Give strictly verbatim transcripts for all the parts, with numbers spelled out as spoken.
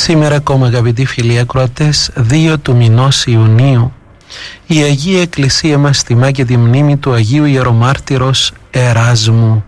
Σήμερα ακόμα, αγαπητοί φίλοι ακροατές, δύο του μηνός Ιουνίου, η Αγία Εκκλησία μας τιμά και τη μνήμη του Αγίου Ιερομάρτυρος Εράσμου.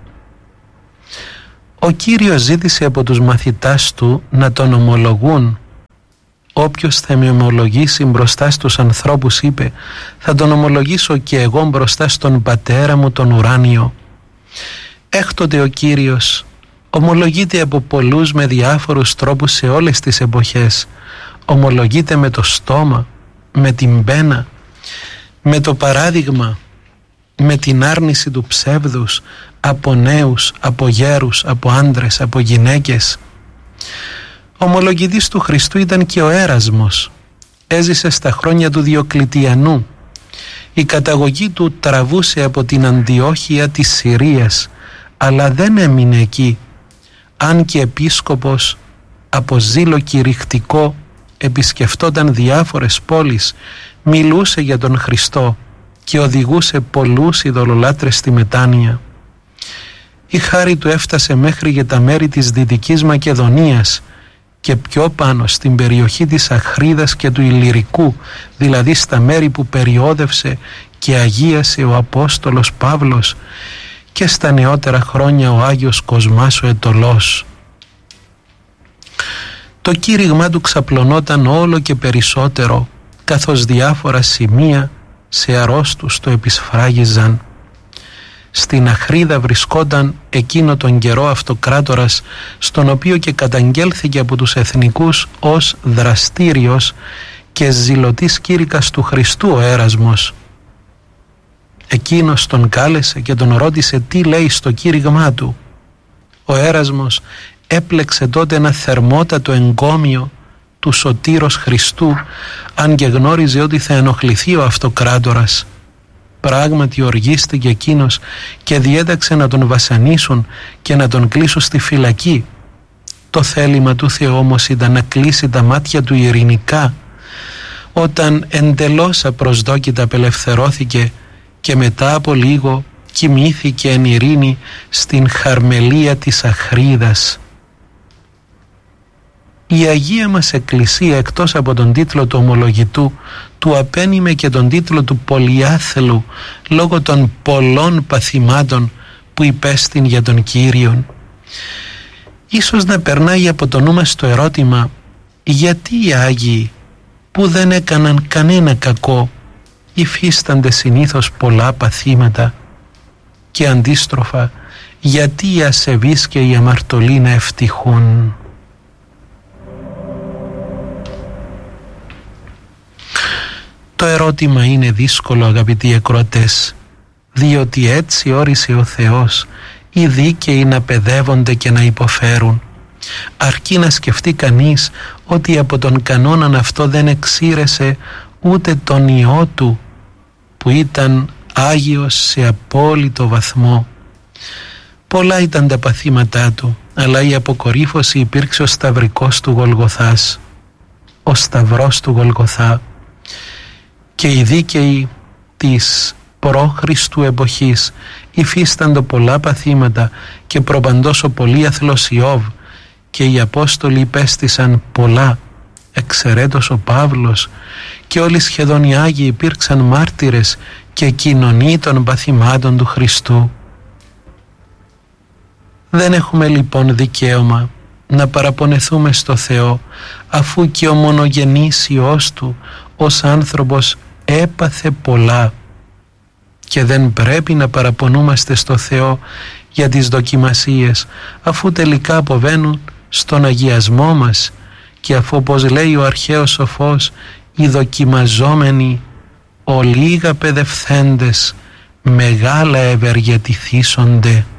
Ο Κύριος ζήτησε από τους μαθητάς του να τον ομολογούν. Όποιος θα με ομολογήσει μπροστά στους ανθρώπους, είπε, θα τον ομολογήσω και εγώ μπροστά στον Πατέρα μου τον ουράνιο. Έκτοτε ο Κύριος ομολογείται από πολλούς με διάφορους τρόπους σε όλες τις εποχές. Ομολογείται με το στόμα, με την πένα, με το παράδειγμα, με την άρνηση του ψεύδους, από νέους, από γέρους, από άντρες, από γυναίκες. Ομολογητής του Χριστού ήταν και ο Έρασμος. Έζησε στα χρόνια του Διοκλητιανού. Η καταγωγή του τραβούσε από την Αντιόχεια της Συρίας, αλλά δεν έμεινε εκεί. Αν και επίσκοπος, από ζήλο κηρυχτικό, επισκεφτόταν διάφορες πόλεις, μιλούσε για τον Χριστό και οδηγούσε πολλούς ειδωλολάτρες στη μετάνοια. Η χάρη του έφτασε μέχρι για τα μέρη της Δυτικής Μακεδονίας και πιο πάνω στην περιοχή της Αχρίδας και του Ηλυρικού, δηλαδή στα μέρη που περιόδευσε και αγίασε ο Απόστολος Παύλος, και στα νεότερα χρόνια ο Άγιος Κοσμάς ο Αιτωλός. Το κήρυγμά του ξαπλωνόταν όλο και περισσότερο, καθώς διάφορα σημεία σε αρρώστους το επισφράγιζαν. Στην Αχρίδα βρισκόταν εκείνο τον καιρό αυτοκράτορας, στον οποίο και καταγγέλθηκε από τους εθνικούς ως δραστήριος και ζηλωτής κήρυκας του Χριστού ο Έρασμος. Εκείνος τον κάλεσε και τον ρώτησε τι λέει στο κήρυγμά του. Ο Έρασμος έπλεξε τότε ένα θερμότατο εγκόμιο του σωτήρος Χριστού, αν και γνώριζε ότι θα ενοχληθεί ο αυτοκράτορας. Πράγματι οργίστηκε εκείνος και διέταξε να τον βασανίσουν και να τον κλείσουν στη φυλακή. Το θέλημα του Θεού όμως ήταν να κλείσει τα μάτια του ειρηνικά. Όταν εντελώς απροσδόκητα απελευθερώθηκε και μετά από λίγο κοιμήθηκε εν ειρήνη στην χαρμελία της Αχρίδας. Η Αγία μας Εκκλησία, εκτός από τον τίτλο του ομολογητού, του απένιμε και τον τίτλο του πολυάθελου, λόγω των πολλών παθημάτων που υπέστην για τον Κύριον. Ίσως να περνάει από το νου μας το ερώτημα, γιατί οι Άγιοι που δεν έκαναν κανένα κακό υφίστανται συνήθως πολλά παθήματα, και αντίστροφα, γιατί οι ασεβείς και οι αμαρτωλοί να ευτυχούν. Το ερώτημα είναι δύσκολο, αγαπητοί ακροατές, διότι έτσι όρισε ο Θεός οι δίκαιοι να παιδεύονται και να υποφέρουν. Αρκεί να σκεφτεί κανείς ότι από τον κανόναν αυτό δεν εξήρεσε ούτε τον Υιό του, που ήταν Άγιος σε απόλυτο βαθμό. Πολλά ήταν τα παθήματά του, αλλά η αποκορύφωση υπήρξε ο σταυρικός του Γολγοθάς, ο σταυρός του Γολγοθά. Και οι δίκαιοι της προ-Χριστού εποχής υφίσταντο πολλά παθήματα και προπαντός ο πολύαθλος Ιώβ, και οι Απόστολοι υπέστησαν πολλά, εξαιρέτως ο Παύλος, και όλοι σχεδόν οι Άγιοι υπήρξαν μάρτυρες και κοινωνοί των παθημάτων του Χριστού. Δεν έχουμε λοιπόν δικαίωμα να παραπονεθούμε στο Θεό, αφού και ο μονογενής Υιός του ως άνθρωπος έπαθε πολλά, και δεν πρέπει να παραπονούμαστε στο Θεό για τις δοκιμασίες, αφού τελικά αποβαίνουν στον αγιασμό μας, και αφού, όπως λέει ο αρχαίος σοφός, οι δοκιμαζόμενοι ολίγα παιδευθέντες μεγάλα ευεργετηθήσονται.